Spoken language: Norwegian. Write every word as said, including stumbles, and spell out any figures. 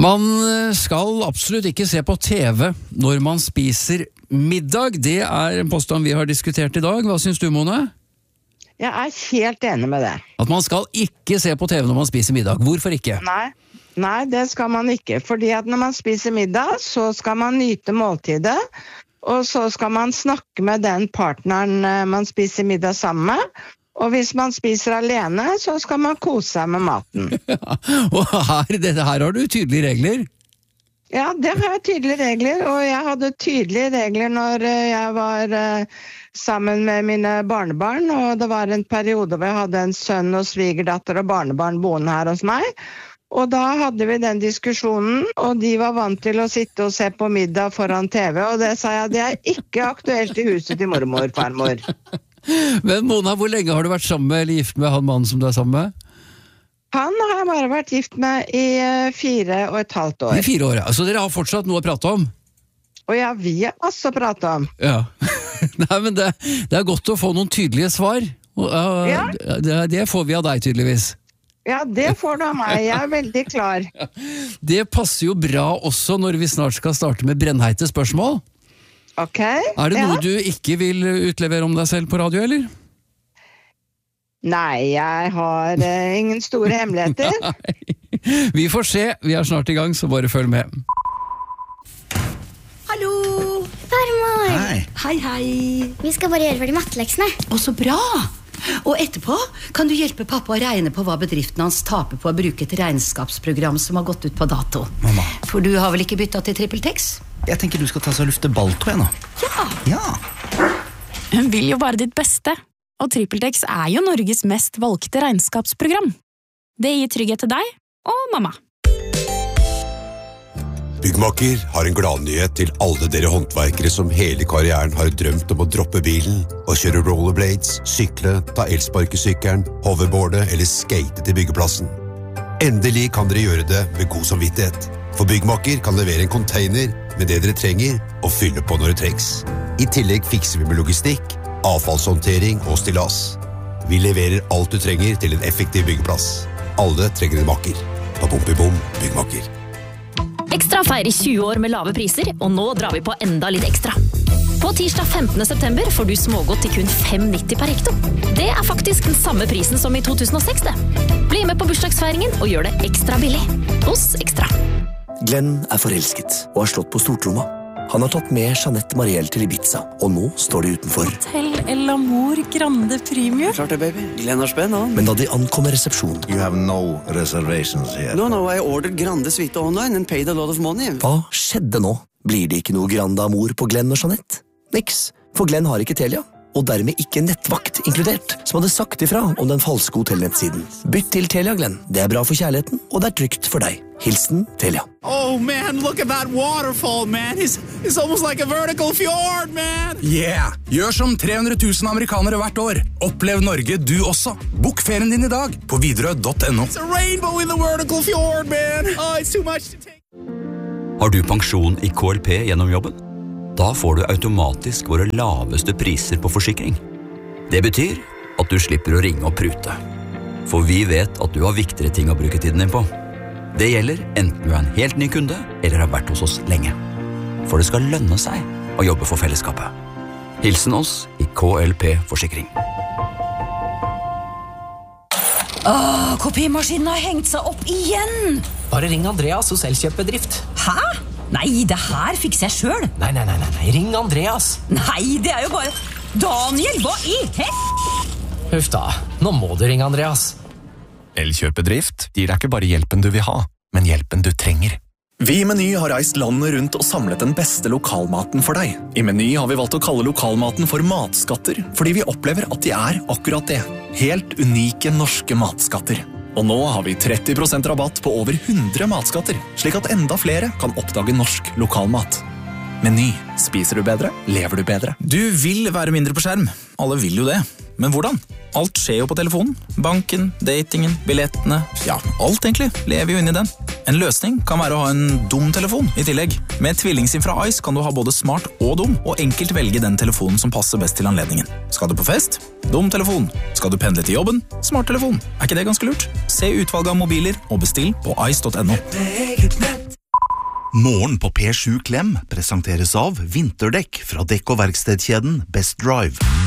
Man skal absolutt ikke se på T V når man spiser middag. Det er en påstand vi har diskutert i dag. Hva synes du, Mona? Jeg er helt enig med det. At man skal ikke se på T V når man spiser middag. Hvorfor ikke? Nei, nei, det skal man ikke. Fordi at når man spiser middag, så skal man nyte måltidet, og så skal man snakke med den partneren man spiser middag sammen med. Og hvis man spiser alene, så skal man kose seg med maten. Ja, og her, det, her har du tydelige regler. Ja, det har jeg tydelige regler, og jeg hadde tydelige regler når jeg var uh, sammen med mine barnebarn, og det var en periode hvor jeg hadde en sønn og svigerdatter og barnebarn boende her hos meg. Og da hadde vi den diskusjonen, og de var vant til å sitte og se på middag foran T V, og det sa jeg, det er ikke aktuelt i huset til mormor, farmor. Men Mona, hvor lenge har du vært sammen med, eller gift med han mannen som du er sammen med? Han har jeg bare vært gift med i fire og et halvt år. I fire år, ja. Så dere har fortsatt noe å prate om? Og ja, vi har masse å prate om. Ja. Nei, men det, det er godt å få noen tydelige svar. Og, uh, ja. det, det får vi av deg tydeligvis. Ja, det får du av meg. Jeg er veldig klar. Det passer jo bra også når vi snart skal starte med brennheite spørsmål. Ok. Er det noe ja. du ikke vil utlevere om deg selv på radio, eller? Nei, jeg har uh, ingen store hemmeligheter. Nei. Vi får se, vi er snart i gang, så bare følg med. Hallo! Farmor! Hei. Hei, hei. Vi skal bare gjøre ferdig matteleksene. Å, så bra! Og etterpå kan du hjelpe pappa å regne på hva bedriften hans taper på å bruke et regnskapsprogram som har gått ut på dato. Mamma. For du har vel ikke byttet til TrippelTex? Jeg tenker du skal ta seg og lufte balltå nå. Ja. Ja. Hun vil jo bare ditt beste, og TrippelTex er jo Norges mest valgte regnskapsprogram. Det gir trygghet til deg og mamma. Byggmakker har en gladnyhet til alle dere håndverkere som hele karrieren har drømt om å droppe bilen og kjøre rollerblades, sykle, ta elsparkesykkelen, hoverboarde eller skate til byggeplassen. Endelig kan dere gjøre det med god samvittighet, for Byggmakker kan levere en container med det dere trenger og fylle på når det trengs. I tillegg fikser vi med logistikk, avfallshåndtering og stillas. Vi leverer alt du trenger til en effektiv byggeplass. Alle trenger en makker. På Bompibom Byggmakker. Ekstra feirer tjue år med lave priser, og nå drar vi på enda litt ekstra. På tirsdag femtende september får du smågodt til kun fem nitti per hekto. Det er faktisk den samme prisen som i to tusen og seks, det. Bli med på bursdagsfeiringen og gjør det ekstra billig. Hos Ekstra. Glenn er forelsket og har slått på stortromma. Han har tatt med Jeanette Mariel til Ibiza, og nå står de utenfor. Hotel El Amor Grande Premium. Klart det, baby. Glenn har spenn, han. Men da de ankommer resepsjonen... You have no reservations here. No, no, I ordered Grande Suite online and paid a lot of money. Hva skjedde nå? Blir det ikke noe Grande Amor på Glenn og Jeanette? Niks, for Glenn har ikke Telia, og dermed ikke nettvakt inkludert, som hadde sagt ifra om den falske hotellnettsiden. Bytt til Telia, Glenn. Det er bra for kjærligheten, og det er trygt for deg. Hilsen Telia. Oh man, look at that waterfall, man. It's, it's almost like a vertical fjord, man. Yeah! Gjør som tre hundre tusen amerikanere hvert år. Opplev Norge du også. Bok ferien din i dag på widerøe punktum no. It's a rainbow in the vertical fjord, man. Oh, it's too much to take. Har du pensjon i K L P gjennom jobben? Da får du automatisk våre laveste priser på forsikring. Det betyr at du slipper å ringe og prute. For vi vet at du har viktigere ting å bruke tiden din på. Det gjelder enten du er en helt ny kunde eller har vært hos oss lenge. For det skal lønne seg å jobbe for fellesskapet. Hilsen oss i K L P Forsikring. Åh, kopimaskinen har hengt seg opp igjen! Bare ring Andreas hos Elkjøp-bedrift. Hæ? Nei, det her fikser jeg selv. Nei, nei, nei, nei, ring Andreas. Nei, det er jo bare... Daniel, hva i hel... Huff da, nå må du ringe Andreas. Elkjøp-bedrift gir deg ikke bare hjelpen du vil ha, men hjelpen du trenger. Vi i Meny har reist landet rundt og samlet den beste lokalmaten for deg. I Meny har vi valgt å kalle lokalmaten for matskatter, fordi vi opplever at de er akkurat det. Helt unike norske matskatter. Og nå har vi tretti prosent rabatt på over hundre matskatter, slik at enda flere kan oppdage norsk lokalmat. Meny. Spiser du bedre, lever du bedre. Du vil være mindre på skjerm. Alle vil jo det. Men hvordan? Alt skjer jo på telefonen. Banken, datingen, billettene. Ja, alt egentlig lever jo inn i den. En løsning kan være å ha en dum telefon i tillegg. Med tvillingsim fra Ice kan du ha både smart og dum, og enkelt velge den telefonen som passer best til anledningen. Skal du på fest? Dum telefon. Skal du pendle til jobben? Smart telefon. Er ikke det ganske lurt? Se utvalget av mobiler og bestill på ice punktum no. Morgen på P sju Klem presenteres av vinterdekk fra dekk- og verkstedkjeden Best Drive.